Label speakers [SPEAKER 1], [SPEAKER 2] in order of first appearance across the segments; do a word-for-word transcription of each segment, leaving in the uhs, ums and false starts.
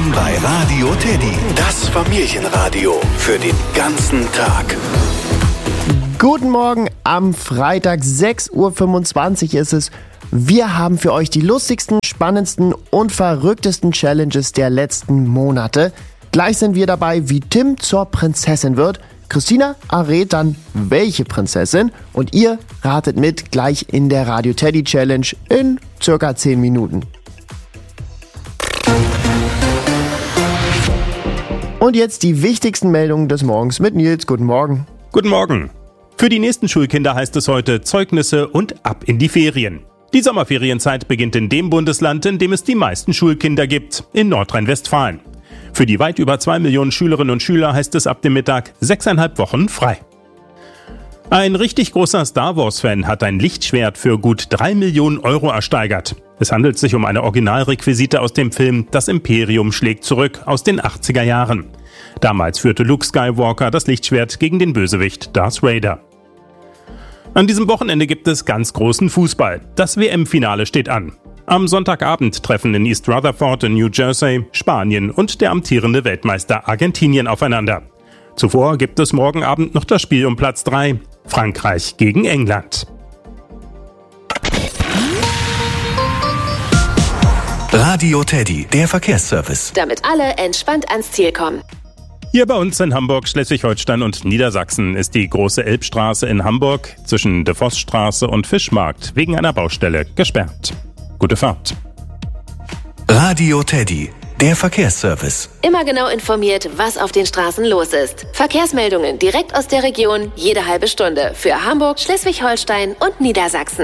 [SPEAKER 1] Willkommen bei Radio Teddy, das Familienradio für den ganzen Tag.
[SPEAKER 2] Guten Morgen, am Freitag, sechs Uhr fünfundzwanzig ist es. Wir haben für euch die lustigsten, spannendsten und verrücktesten Challenges der letzten Monate. Gleich sind wir dabei, wie Tim zur Prinzessin wird. Christina errät dann, welche Prinzessin. Und ihr ratet mit gleich in der Radio Teddy Challenge in circa zehn Minuten. Und jetzt die wichtigsten Meldungen des Morgens mit Nils. Guten Morgen.
[SPEAKER 3] Guten Morgen. Für die nächsten Schulkinder heißt es heute Zeugnisse und ab in die Ferien. Die Sommerferienzeit beginnt in dem Bundesland, in dem es die meisten Schulkinder gibt, in Nordrhein-Westfalen. Für die weit über zwei Millionen Schülerinnen und Schüler heißt es ab dem Mittag sechseinhalb Wochen frei. Ein richtig großer Star Wars-Fan hat ein Lichtschwert für gut drei Millionen Euro ersteigert. Es handelt sich um eine Originalrequisite aus dem Film Das Imperium schlägt zurück aus den achtziger Jahren. Damals führte Luke Skywalker das Lichtschwert gegen den Bösewicht Darth Vader. An diesem Wochenende gibt es ganz großen Fußball. Das W M-Finale steht an. Am Sonntagabend treffen in East Rutherford in New Jersey Spanien und der amtierende Weltmeister Argentinien aufeinander. Zuvor gibt es morgen Abend noch das Spiel um Platz drei, Frankreich gegen England.
[SPEAKER 1] Radio Teddy, der Verkehrsservice.
[SPEAKER 4] Damit alle entspannt ans Ziel kommen.
[SPEAKER 3] Hier bei uns in Hamburg, Schleswig-Holstein und Niedersachsen ist die große Elbstraße in Hamburg zwischen De Vossstraße und Fischmarkt wegen einer Baustelle gesperrt. Gute Fahrt.
[SPEAKER 1] Radio Teddy, der Verkehrsservice.
[SPEAKER 4] Immer genau informiert, was auf den Straßen los ist. Verkehrsmeldungen direkt aus der Region, jede halbe Stunde. Für Hamburg, Schleswig-Holstein und Niedersachsen.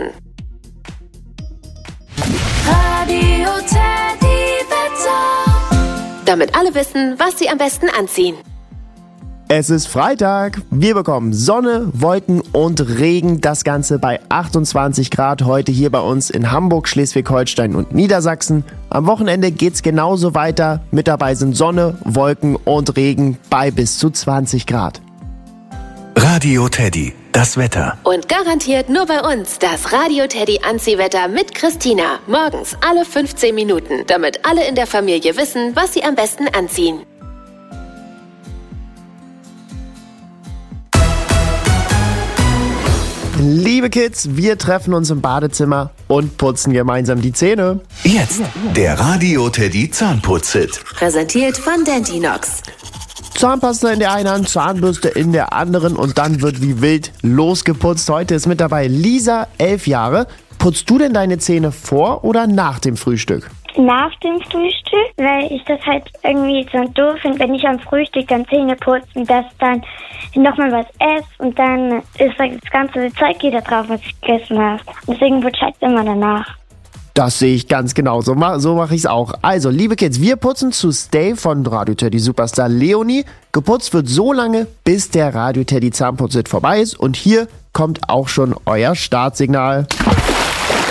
[SPEAKER 4] Radio Teddy Wetter. Damit alle wissen, was sie am besten anziehen.
[SPEAKER 2] Es ist Freitag, wir bekommen Sonne, Wolken und Regen, das Ganze bei achtundzwanzig Grad heute hier bei uns in Hamburg, Schleswig-Holstein und Niedersachsen. Am Wochenende geht's genauso weiter, mit dabei sind Sonne, Wolken und Regen bei bis zu zwanzig Grad.
[SPEAKER 1] Radio Teddy, das Wetter.
[SPEAKER 4] Und garantiert nur bei uns das Radio Teddy Anziehwetter mit Christina. Morgens alle fünfzehn Minuten, damit alle in der Familie wissen, was sie am besten anziehen.
[SPEAKER 2] Liebe Kids, wir treffen uns im Badezimmer und putzen gemeinsam die Zähne.
[SPEAKER 1] Jetzt der Radio Teddy Zahnputz-Hit.
[SPEAKER 4] Präsentiert von Dentinox.
[SPEAKER 2] Zahnpasta in der einen Hand, Zahnbürste in der anderen und dann wird wie wild losgeputzt. Heute ist mit dabei Lisa, elf Jahre. Putzt du denn deine Zähne vor oder nach dem Frühstück?
[SPEAKER 5] Nach dem Frühstück, weil ich das halt irgendwie so doof finde, wenn ich am Frühstück dann Zähne putzen, dass dann nochmal was esse und dann ist das ganze Zeug wieder drauf, was ich gegessen habe. Deswegen putze ich halt immer danach.
[SPEAKER 2] Das sehe ich ganz genau. So, ma- so mache ich es auch. Also, liebe Kids, wir putzen zu Stay von Radio Teddy Superstar Leonie. Geputzt wird so lange, bis der Radio Teddy Zahnputz-Hit vorbei ist. Und hier kommt auch schon euer Startsignal.